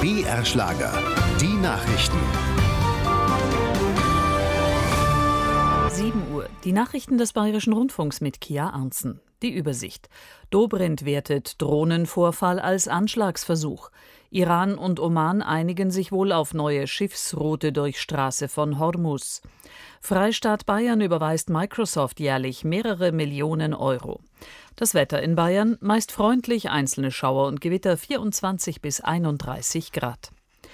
BR Schlager. Die Nachrichten. 7 Uhr. Die Nachrichten des Bayerischen Rundfunks mit Kia Arntzen. Die Übersicht. Dobrindt wertet Drohnenvorfall als Anschlagsversuch. Iran und Oman einigen sich wohl auf neue Schiffsroute durch Straße von Hormuz. Freistaat Bayern überweist Microsoft jährlich mehrere Millionen Euro. Das Wetter in Bayern meist freundlich, einzelne Schauer und Gewitter 24 bis 31 Grad.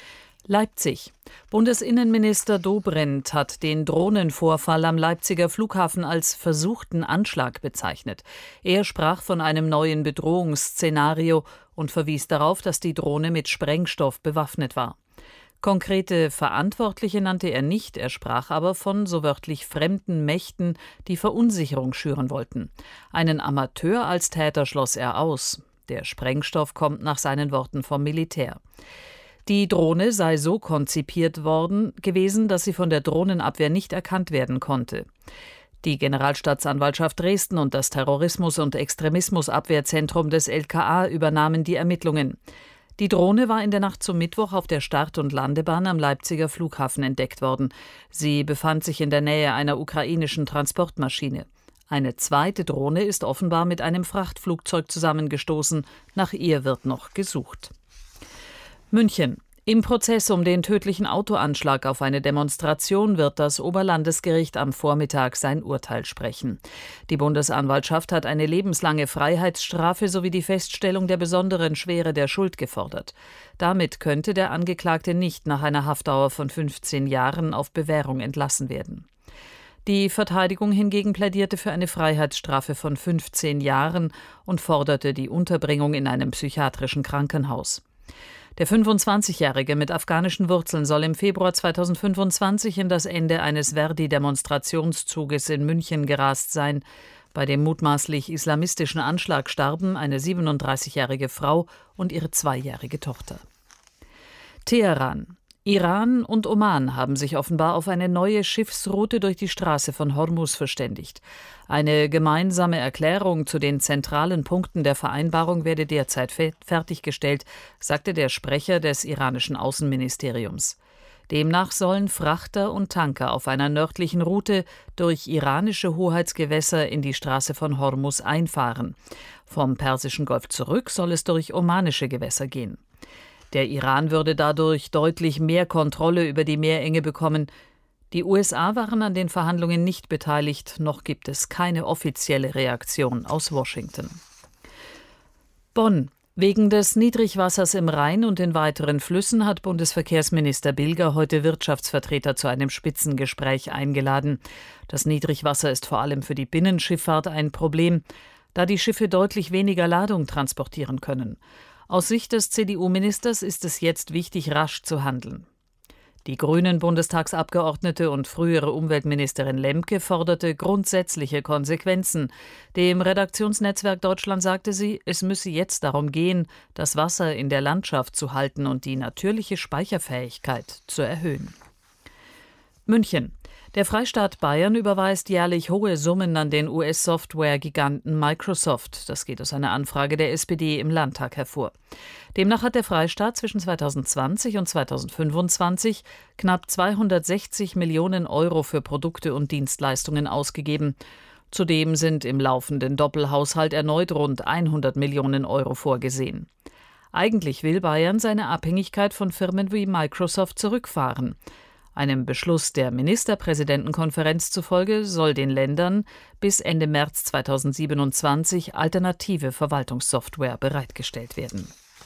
Leipzig. Bundesinnenminister Dobrindt hat den Drohnenvorfall am Leipziger Flughafen als versuchten Anschlag bezeichnet. Er sprach von einem neuen Bedrohungsszenario und verwies darauf, dass die Drohne mit Sprengstoff bewaffnet war. Konkrete Verantwortliche nannte er nicht, er sprach aber von so wörtlich fremden Mächten, die Verunsicherung schüren wollten. Einen Amateur als Täter schloss er aus. Der Sprengstoff kommt nach seinen Worten vom Militär. Die Drohne sei so konzipiert worden gewesen, dass sie von der Drohnenabwehr nicht erkannt werden konnte. Die Generalstaatsanwaltschaft Dresden und das Terrorismus- und Extremismusabwehrzentrum des LKA übernahmen die Ermittlungen. Die Drohne war in der Nacht zum Mittwoch auf der Start- und Landebahn am Leipziger Flughafen entdeckt worden. Sie befand sich in der Nähe einer ukrainischen Transportmaschine. Eine zweite Drohne ist offenbar mit einem Frachtflugzeug zusammengestoßen. Nach ihr wird noch gesucht. München. Im Prozess um den tödlichen Autoanschlag auf eine Demonstration wird das Oberlandesgericht am Vormittag sein Urteil sprechen. Die Bundesanwaltschaft hat eine lebenslange Freiheitsstrafe sowie die Feststellung der besonderen Schwere der Schuld gefordert. Damit könnte der Angeklagte nicht nach einer Haftdauer von 15 Jahren auf Bewährung entlassen werden. Die Verteidigung hingegen plädierte für eine Freiheitsstrafe von 15 Jahren und forderte die Unterbringung in einem psychiatrischen Krankenhaus. Der 25-Jährige mit afghanischen Wurzeln soll im Februar 2025 in das Ende eines Verdi-Demonstrationszuges in München gerast sein. Bei dem mutmaßlich islamistischen Anschlag starben eine 37-jährige Frau und ihre 2-jährige Tochter. Teheran. Iran und Oman haben sich offenbar auf eine neue Schiffsroute durch die Straße von Hormuz verständigt. Eine gemeinsame Erklärung zu den zentralen Punkten der Vereinbarung werde derzeit fertiggestellt, sagte der Sprecher des iranischen Außenministeriums. Demnach sollen Frachter und Tanker auf einer nördlichen Route durch iranische Hoheitsgewässer in die Straße von Hormuz einfahren. Vom Persischen Golf zurück soll es durch omanische Gewässer gehen. Der Iran würde dadurch deutlich mehr Kontrolle über die Meerenge bekommen. Die USA waren an den Verhandlungen nicht beteiligt, noch gibt es keine offizielle Reaktion aus Washington. Bonn. Wegen des Niedrigwassers im Rhein und in weiteren Flüssen hat Bundesverkehrsminister Bilger heute Wirtschaftsvertreter zu einem Spitzengespräch eingeladen. Das Niedrigwasser ist vor allem für die Binnenschifffahrt ein Problem, da die Schiffe deutlich weniger Ladung transportieren können. Aus Sicht des CDU-Ministers ist es jetzt wichtig, rasch zu handeln. Die Grünen-Bundestagsabgeordnete und frühere Umweltministerin Lemke forderte grundsätzliche Konsequenzen. Dem Redaktionsnetzwerk Deutschland sagte sie, es müsse jetzt darum gehen, das Wasser in der Landschaft zu halten und die natürliche Speicherfähigkeit zu erhöhen. München. Der Freistaat Bayern überweist jährlich hohe Summen an den US-Software-Giganten Microsoft. Das geht aus einer Anfrage der SPD im Landtag hervor. Demnach hat der Freistaat zwischen 2020 und 2025 knapp 260 Millionen Euro für Produkte und Dienstleistungen ausgegeben. Zudem sind im laufenden Doppelhaushalt erneut rund 100 Millionen Euro vorgesehen. Eigentlich will Bayern seine Abhängigkeit von Firmen wie Microsoft zurückfahren. Einem Beschluss der Ministerpräsidentenkonferenz zufolge soll den Ländern bis Ende März 2027 alternative Verwaltungssoftware bereitgestellt werden.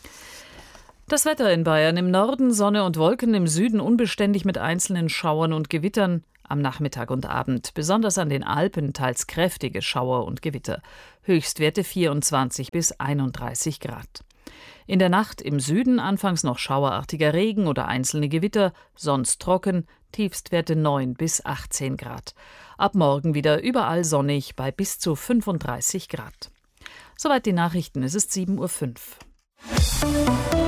Das Wetter in Bayern: im Norden Sonne und Wolken, im Süden unbeständig mit einzelnen Schauern und Gewittern, am Nachmittag und Abend besonders an den Alpen teils kräftige Schauer und Gewitter. Höchstwerte 24 bis 31 Grad. In der Nacht im Süden anfangs noch schauerartiger Regen oder einzelne Gewitter, sonst trocken, Tiefstwerte 9 bis 18 Grad. Ab morgen wieder überall sonnig bei bis zu 35 Grad. Soweit die Nachrichten, es ist 7:05 Uhr.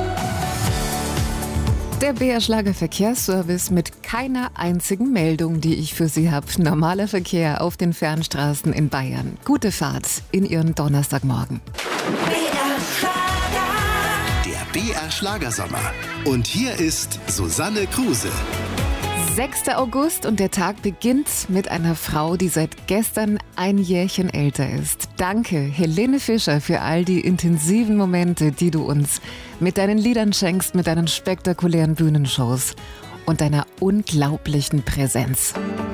Der BR Schlager Verkehrsservice mit keiner einzigen Meldung, die ich für Sie habe. Normaler Verkehr auf den Fernstraßen in Bayern. Gute Fahrt in Ihren Donnerstagmorgen. Der BR Schlagersommer. Und hier ist Susanne Kruse. 6. August und der Tag beginnt mit einer Frau, die seit gestern ein Jährchen älter ist. Danke, Helene Fischer, für all die intensiven Momente, die du uns mit deinen Liedern schenkst, mit deinen spektakulären Bühnenshows und deiner unglaublichen Präsenz.